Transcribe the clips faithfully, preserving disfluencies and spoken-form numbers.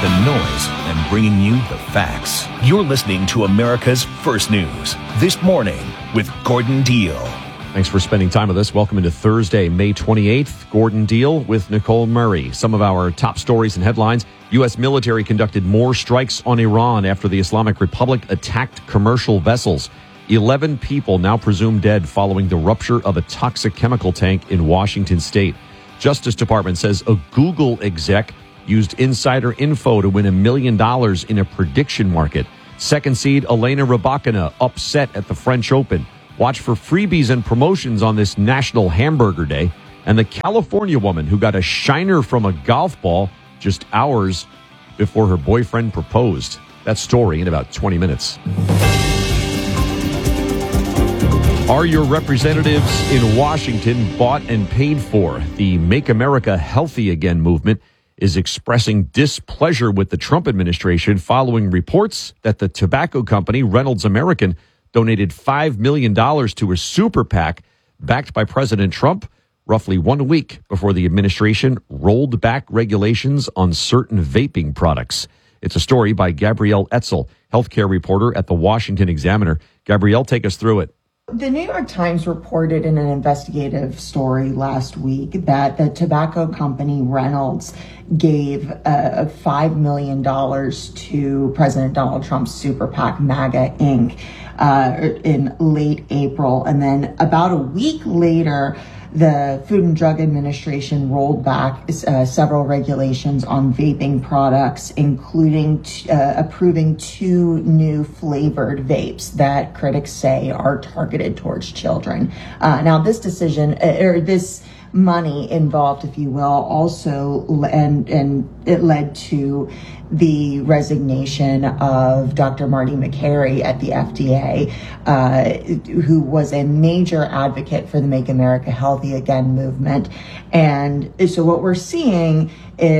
the noise and bringing you the facts. You're listening to America's First News This Morning with Gordon Deal. Thanks for spending time with us. Welcome into Thursday, May twenty-eighth. Gordon Deal with Nicole Murray. Some of our top stories and headlines. U S military conducted more strikes on Iran after the Islamic Republic attacked commercial vessels. eleven people now presumed dead following the rupture of a toxic chemical tank in Washington state. Justice Department says a Google exec used insider info to win a million dollars in a prediction market. Second seed Elena Rybakina upset at the French Open. Watch for freebies and promotions on this National Hamburger Day. And the California woman who got a shiner from a golf ball just hours before her boyfriend proposed. That story in about twenty minutes. Are your representatives in Washington bought and paid for? The Make America Healthy Again movement is expressing displeasure with the Trump administration following reports that the tobacco company Reynolds American donated five million dollars to a super PAC backed by President Trump roughly one week before the administration rolled back regulations on certain vaping products. It's a story by Gabrielle Etzel, healthcare reporter at the Washington Examiner. Gabrielle, take us through it. The New York Times reported in an investigative story last week that the tobacco company Reynolds gave uh, five million dollars to President Donald Trump's super PAC MAGA Incorporated uh, in late April. And then about a week later, the Food and Drug Administration rolled back uh, several regulations on vaping products, including t- uh, approving two new flavored vapes that critics say are targeted towards children. Uh, now, this decision, uh, or this money involved, if you will, also, and, and it led to the resignation of Doctor Marty Makary at the F D A, uh, who was a major advocate for the Make America Healthy Again movement. And so what we're seeing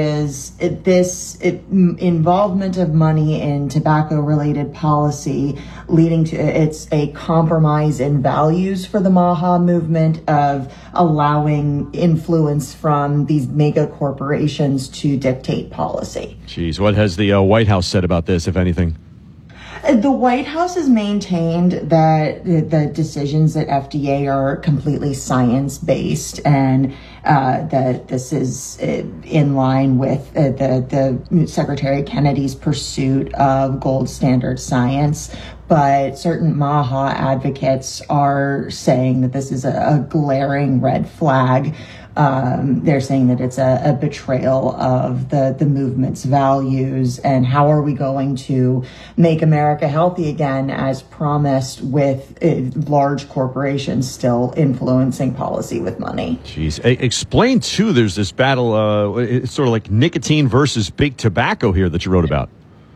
is it, this it, involvement of money in tobacco-related policy leading to it's a compromise in values for the MAHA movement of allowing influence from these mega corporations to dictate policy. Jeez, what has the uh, White House said about this, if anything? The White House has maintained that the decisions at F D A are completely science-based and uh, that this is in line with uh, the, the Secretary Kennedy's pursuit of gold standard science. But certain MAHA advocates are saying that this is a, a glaring red flag. Um, they're saying that it's a, a betrayal of the, the movement's values. And how are we going to make America healthy again, as promised, with uh, large corporations still influencing policy with money? Jeez. A- explain, too, there's this battle, uh, it's sort of like nicotine versus big tobacco here that you wrote about.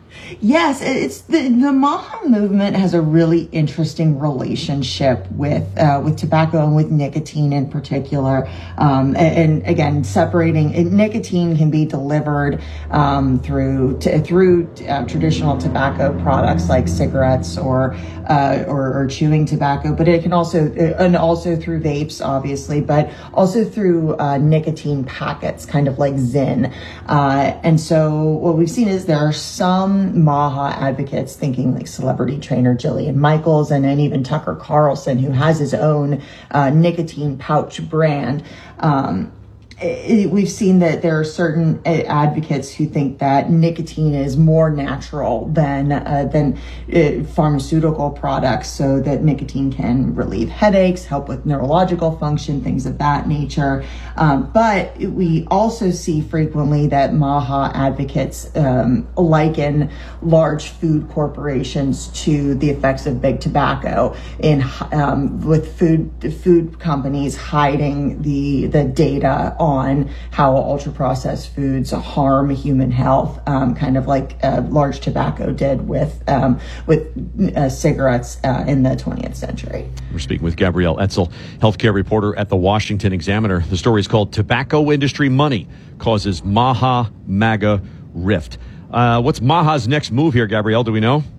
Yes, it's the the MAHA movement has a really interesting relationship with uh, with tobacco and with nicotine in particular. Um, and, and again, separating nicotine can be delivered um, through t- through uh, traditional tobacco products like cigarettes or, uh, or or chewing tobacco, but it can also and also through vapes, obviously, but also through uh, nicotine packets, kind of like Zyn. Uh, and so what we've seen is there are some MAHA advocates thinking like celebrity trainer Jillian Michaels and then even Tucker Carlson, who has his own uh, nicotine pouch brand. Um, it, we've seen that there are certain advocates who think that nicotine is more natural than uh, than uh, pharmaceutical products, so that nicotine can relieve headaches, help with neurological function, things of that nature. Um, but we also see frequently that MAHA advocates um, liken large food corporations to the effects of big tobacco, in um, with food food companies hiding the the data on how ultra-processed foods harm human health, um, kind of like uh, large tobacco did with um, with uh, cigarettes uh, in the twentieth century. We're speaking with Gabrielle Etzel, healthcare reporter at the Washington Examiner. The story is called Tobacco Industry Money Causes MAHA MAGA Rift. Uh, what's MAHA's next move here, Gabrielle? Do we know?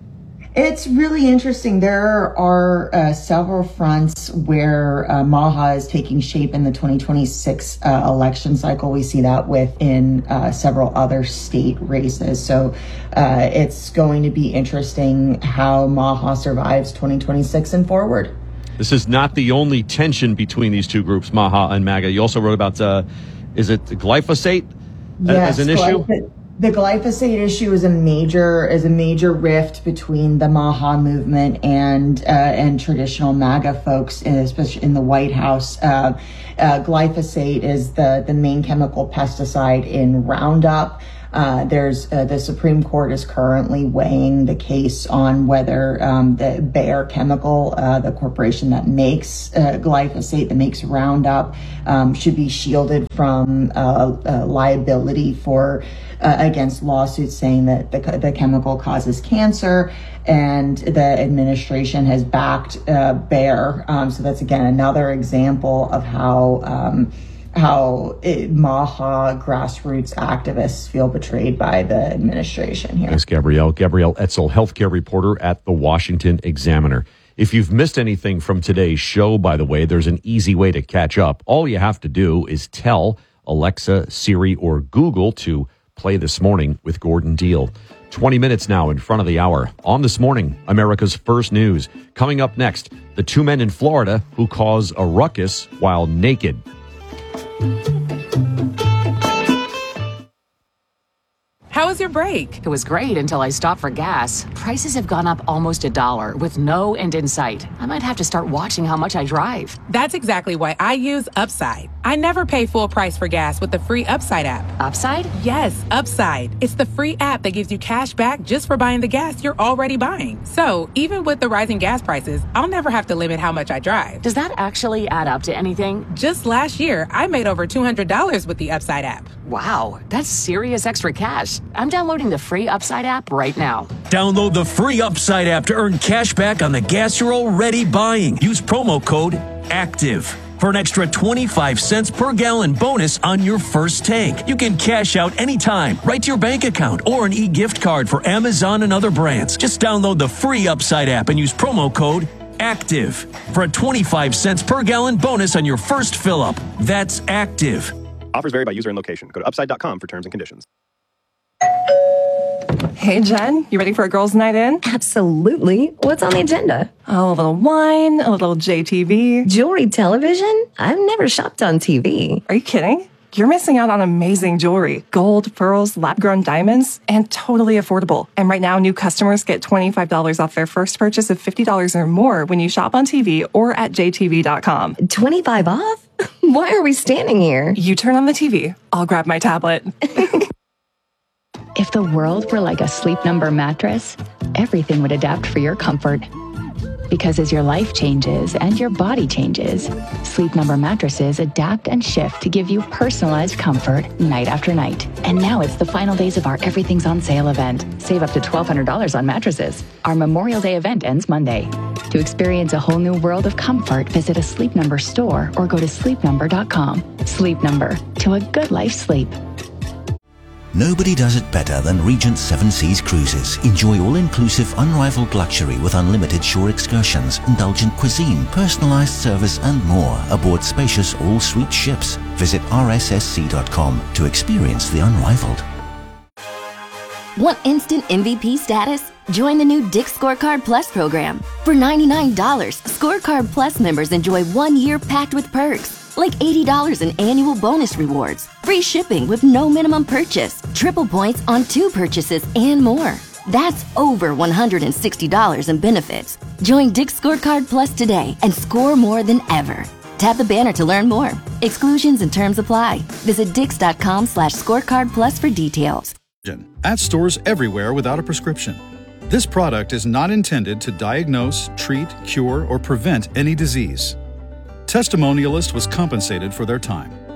It's really interesting. There are uh, several fronts where uh, MAHA is taking shape in the twenty twenty-six uh, election cycle. We see that within uh, several other state races. So uh, it's going to be interesting how MAHA survives twenty twenty-six and forward. This is not the only tension between these two groups, MAHA and MAGA. You also wrote about, uh, is it glyphosate yes, as an issue? Glyphosate. The glyphosate issue is a major is a major rift between the MAHA movement and uh, and traditional MAGA folks, especially in the White House. Uh, uh, glyphosate is the the main chemical pesticide in Roundup. Uh, there's uh, the Supreme Court is currently weighing the case on whether um, the Bayer Chemical, uh, the corporation that makes uh, glyphosate, that makes Roundup, um, should be shielded from uh, uh, liability for uh, against lawsuits saying that the, the chemical causes cancer. And the administration has backed uh, Bayer. Um, so that's again another example of how. Um, how it, MAHA grassroots activists feel betrayed by the administration here. Thanks, Gabrielle. Gabrielle Etzel, healthcare reporter at the Washington Examiner. If you've missed anything from today's show, by the way, there's an easy way to catch up. All you have to do is tell Alexa, Siri, or Google to play This Morning with Gordon Deal. twenty minutes now in front of the hour. On This Morning, America's First News. Coming up next, the two men in Florida who cause a ruckus while naked. How was your break? It was great until I stopped for gas. Prices have gone up almost a dollar with no end in sight. I might have to start watching how much I drive. That's exactly why I use Upside. I never pay full price for gas with the free Upside app. Upside? Yes, Upside. It's the free app that gives you cash back just for buying the gas you're already buying. So even with the rising gas prices, I'll never have to limit how much I drive. Does that actually add up to anything? Just last year, I made over two hundred dollars with the Upside app. Wow, that's serious extra cash. I'm downloading the free Upside app right now. Download the free Upside app to earn cash back on the gas you're already buying. Use promo code ACTIVE for an extra twenty-five cents per gallon bonus on your first tank. You can cash out anytime, right to your bank account, or an e-gift card for Amazon and other brands. Just download the free Upside app and use promo code ACTIVE for a twenty-five cents per gallon bonus on your first fill-up. That's ACTIVE. Offers vary by user and location. Go to upside dot com for terms and conditions. Hey, Jen, you ready for a girls' night in? Absolutely. What's on the agenda? Oh, a little wine, a little J T V. Jewelry television? I've never shopped on T V. Are you kidding? You're missing out on amazing jewelry. Gold, pearls, lab-grown diamonds, and totally affordable. And right now, new customers get twenty-five dollars off their first purchase of fifty dollars or more when you shop on T V or at J T V dot com. twenty-five off? Why are we standing here? You turn on the T V. I'll grab my tablet. If the world were like a Sleep Number mattress, everything would adapt for your comfort. Because as your life changes and your body changes, Sleep Number mattresses adapt and shift to give you personalized comfort night after night. And now it's the final days of our Everything's on Sale event. Save up to twelve hundred dollars on mattresses. Our Memorial Day event ends Monday. To experience a whole new world of comfort, visit a Sleep Number store or go to sleep number dot com. Sleep Number, to a good life sleep. Nobody does it better than Regent Seven Seas Cruises. Enjoy all-inclusive, unrivaled luxury with unlimited shore excursions, indulgent cuisine, personalized service, and more aboard spacious all-suite ships. Visit R S S C dot com to experience the unrivaled. Want instant M V P status? Join the new Dick's Scorecard Plus program. For ninety-nine dollars, Scorecard Plus members enjoy one year packed with perks, like eighty dollars in annual bonus rewards, free shipping with no minimum purchase, triple points on two purchases, and more. That's over one hundred sixty dollars in benefits. Join Dick's Scorecard Plus today and score more than ever. Tap the banner to learn more. Exclusions and terms apply. Visit dix dot com slash scorecard plus for details. At stores everywhere without a prescription. This product is not intended to diagnose, treat, cure, or prevent any disease. Testimonialist was compensated for their time.